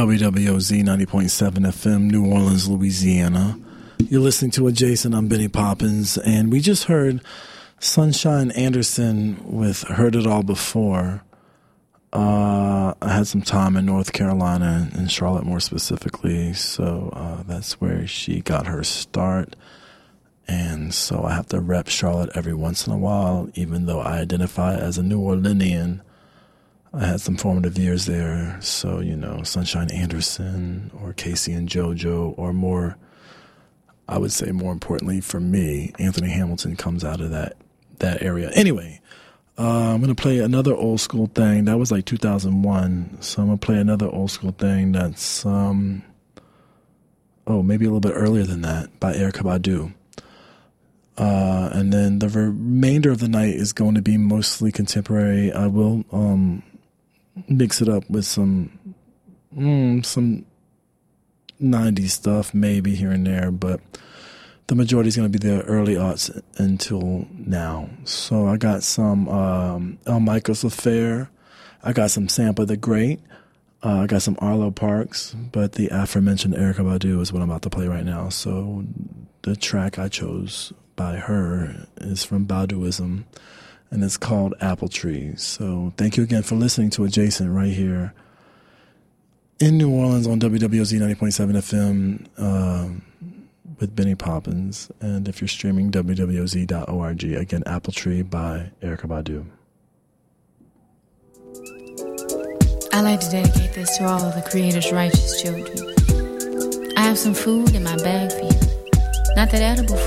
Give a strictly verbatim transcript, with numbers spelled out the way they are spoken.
W W O Z ninety point seven F M, New Orleans, Louisiana. You're listening to Adjacent. I'm Benny Poppins, and we just heard Sunshine Anderson with Heard It All Before. Uh, I had some time in North Carolina, in Charlotte more specifically, so uh, that's where she got her start. And so I have to rep Charlotte every once in a while, even though I identify as a New Orleanian. I had some formative years there, so, you know, Sunshine Anderson or Casey and JoJo, or more, I would say more importantly for me, Anthony Hamilton comes out of that, that area. Anyway, uh, I'm going to play another old school thing. That was like two thousand one, so I'm going to play another old school thing that's, um, oh, maybe a little bit earlier than that, by Erykah Badu. Uh, and then the remainder of the night is going to be mostly contemporary. I will um, mix it up with some mm, some nineties stuff, maybe here and there, but the majority is going to be the early aughts until now. So I got some um, El Michaels Affair. I got some Sampa the Great. Uh, I got some Arlo Parks, but the aforementioned Erykah Badu is what I'm about to play right now. So the track I chose by her is from Baduism, and it's called Apple Tree. So thank you again for listening to Adjacent right here in New Orleans on W W O Z ninety point seven F M uh, with Benny Poppins. And if you're streaming, W W O Z dot org. Again, Apple Tree by Erykah Badu. I like to dedicate this to all of the Creator's righteous children. I have some food in my bag for you. Not that edible